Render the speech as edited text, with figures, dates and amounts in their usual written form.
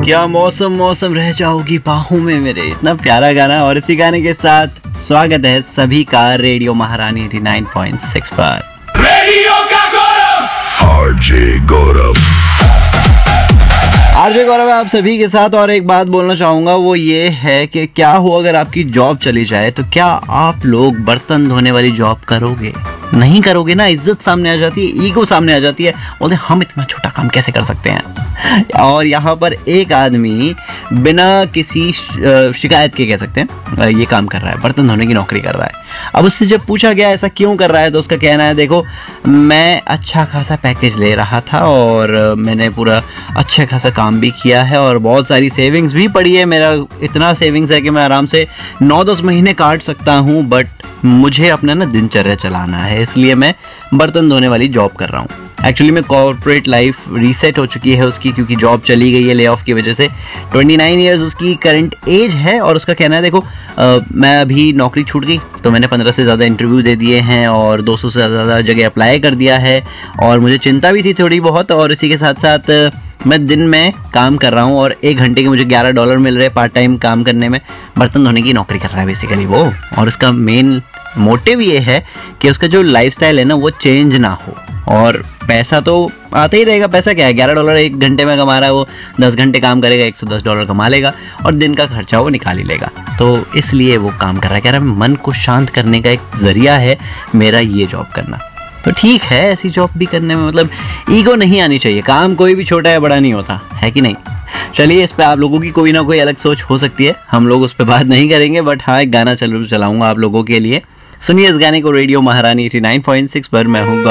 क्या मौसम मौसम रह जाओगी बाहों में मेरे, इतना प्यारा गाना। और इसी गाने के साथ स्वागत है सभी का रेडियो महारानी 89.6 पर। रेडियो का गौरव आरजे गौरव है आप सभी के साथ। और एक बात बोलना चाहूंगा, वो ये है कि क्या हो अगर आपकी जॉब चली जाए तो क्या आप लोग बर्तन धोने वाली जॉब करोगे? नहीं करोगे ना, इज्जत सामने आ जाती है, ईगो सामने आ जाती है, बोलते हम इतना छोटा काम कैसे कर सकते हैं। और यहाँ पर एक आदमी बिना किसी शिकायत के, कह सकते हैं, ये काम कर रहा है, बर्तन धोने की नौकरी कर रहा है। अब उससे जब पूछा गया ऐसा क्यों कर रहा है, तो उसका कहना है, देखो मैं अच्छा खासा पैकेज ले रहा था और मैंने पूरा अच्छा खासा काम भी किया है और बहुत सारी सेविंग्स भी पड़ी है। मेरा इतना सेविंग्स है कि मैं आराम से 9-10 महीने काट सकता हूँ, बट मुझे अपना ना दिनचर्या चलाना है, इसलिए मैं बर्तन धोने वाली जॉब कर रहा हूँ। एक्चुअली में कॉर्पोरेट लाइफ रीसेट हो चुकी है उसकी, क्योंकि जॉब चली गई है ले ऑफ की वजह से। 29 ईयर्स उसकी करंट एज है और उसका कहना है, देखो मैं अभी नौकरी छूट गई तो मैंने 15 से ज़्यादा इंटरव्यू दे दिए हैं और 200 से ज़्यादा जगह अप्लाई कर दिया है और मुझे चिंता भी थी थोड़ी बहुत। और इसी के साथ साथ मैं दिन में काम कर रहा हूँ और 1 घंटे के मुझे $11 मिल रहे पार्ट टाइम काम करने में। बर्तन धोने की नौकरी कर रहा है बेसिकली वो, और उसका मेन मोटिव ये है कि उसका जो लाइफस्टाइल है ना वो चेंज ना हो। और पैसा तो आता ही रहेगा, पैसा क्या है, $11 1 घंटे में कमा रहा है वो, 10 घंटे काम करेगा $110 कमा लेगा और दिन का खर्चा वो निकाल ही लेगा। तो इसलिए वो काम कर रहा है, कह रहा है मन को शांत करने का एक जरिया है मेरा ये जॉब करना। तो ठीक है, ऐसी जॉब भी करने में मतलब ईगो नहीं आनी चाहिए। काम कोई भी छोटा या बड़ा नहीं होता है कि नहीं। चलिए, इस पे आप लोगों की कोई ना कोई अलग सोच हो सकती है, हम लोग उस पर बात नहीं करेंगे, बट हाँ एक गाना चलाऊंगा आप लोगों के लिए। सुनिए इस गाने को रेडियो महारानी 89.6 पर। मैं हूँ